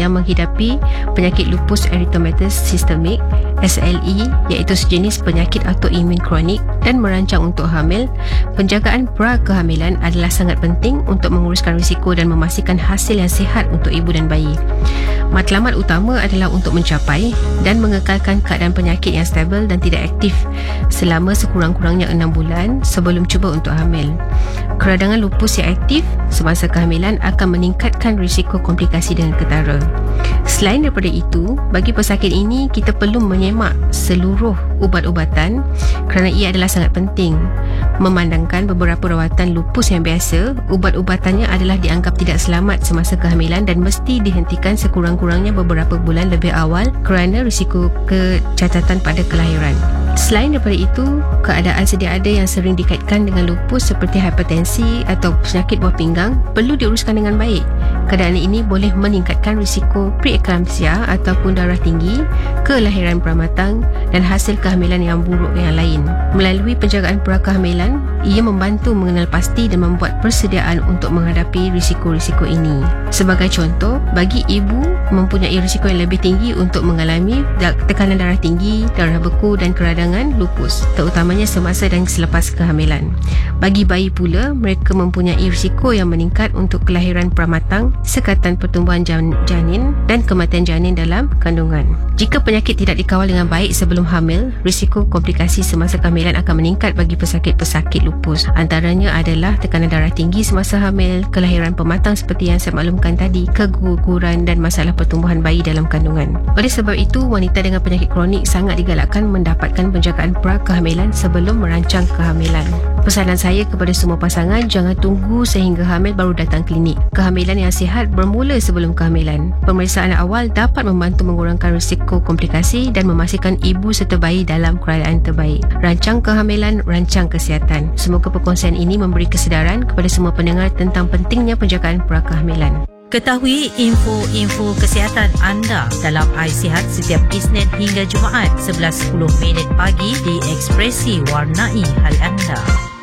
yang menghidapi penyakit lupus erythematosus sistemik SLE, iaitu sejenis penyakit autoimun kronik, dan merancang untuk hamil, penjagaan pra-kehamilan adalah sangat penting untuk menguruskan risiko dan memastikan hasil yang sihat untuk ibu dan bayi. Matlamat utama adalah untuk mencapai dan mengekalkan keadaan penyakit yang stabil dan tidak aktif selama sekurang-kurangnya 6 bulan sebelum cuba untuk hamil. Keradangan lupus yang aktif semasa kehamilan akan meningkatkan risiko komplikasi dengan ketara. Selain daripada itu, bagi pesakit ini kita perlu menyemak seluruh ubat-ubatan kerana ia adalah sangat penting. Memandangkan beberapa rawatan lupus yang biasa, ubat-ubatannya adalah dianggap tidak selamat semasa kehamilan dan mesti dihentikan sekurang-kurangnya beberapa bulan lebih awal kerana risiko kecacatan pada kelahiran. Selain daripada itu, keadaan sedia ada yang sering dikaitkan dengan lupus seperti hipertensi atau penyakit buah pinggang perlu diuruskan dengan baik. Keadaan ini boleh meningkatkan risiko preeklamsia ataupun darah tinggi, kelahiran pramatang dan hasil kehamilan yang buruk yang lain. Melalui penjagaan prakehamilan, ia membantu mengenal pasti dan membuat persediaan untuk menghadapi risiko-risiko ini. Sebagai contoh, bagi ibu mempunyai risiko yang lebih tinggi untuk mengalami tekanan darah tinggi, darah beku dan keradangan lupus, terutamanya semasa dan selepas kehamilan. Bagi bayi pula, mereka mempunyai risiko yang meningkat untuk kelahiran pramatang, sekatan pertumbuhan janin dan kematian janin dalam kandungan. Jika penyakit tidak dikawal dengan baik sebelum hamil, risiko komplikasi semasa kehamilan akan meningkat bagi pesakit-pesakit lupus. Antaranya adalah tekanan darah tinggi semasa hamil, kelahiran pematang seperti yang saya maklumkan tadi, keguguran dan masalah pertumbuhan bayi dalam kandungan. Oleh sebab itu, wanita dengan penyakit kronik sangat digalakkan mendapatkan penjagaan pra-kehamilan sebelum merancang kehamilan. Pesanan saya kepada semua pasangan, jangan tunggu sehingga hamil baru datang klinik. Kehamilan yang sihat bermula sebelum kehamilan. Pemeriksaan awal dapat membantu mengurangkan risiko komplikasi dan memastikan ibu serta bayi dalam keadaan terbaik. Rancang kehamilan, rancang kesihatan. Semoga perkongsian ini memberi kesedaran kepada semua pendengar tentang pentingnya penjagaan pra-kehamilan. Ketahui info-info kesihatan anda dalam iSihat setiap Isnin hingga Jumaat 11:10 pagi di Ekspresi Warnai Hari Anda.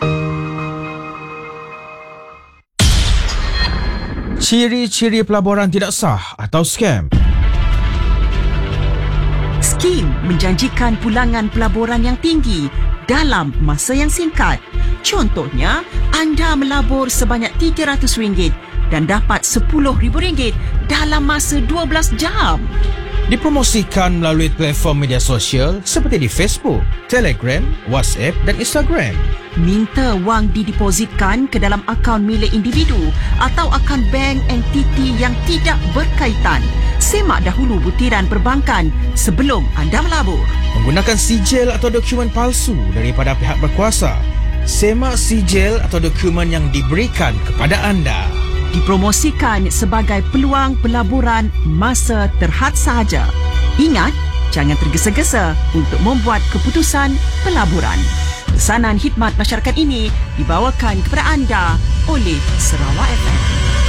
Ciri-ciri pelaburan tidak sah atau scam. Skim menjanjikan pulangan pelaburan yang tinggi dalam masa yang singkat. Contohnya, anda melabur sebanyak RM300 dan dapat RM10,000 dalam masa 12 jam. Dipromosikan melalui platform media sosial seperti di Facebook, Telegram, WhatsApp dan Instagram. Minta wang didepositkan ke dalam akaun milik individu atau akaun bank entiti yang tidak berkaitan. Semak dahulu butiran perbankan sebelum anda melabur. Menggunakan sijil atau dokumen palsu daripada pihak berkuasa. Semak sijil atau dokumen yang diberikan kepada anda. Dipromosikan sebagai peluang pelaburan masa terhad sahaja. Ingat, jangan tergesa-gesa untuk membuat keputusan pelaburan. Pesanan khidmat masyarakat ini dibawakan kepada anda oleh Sarawak FM.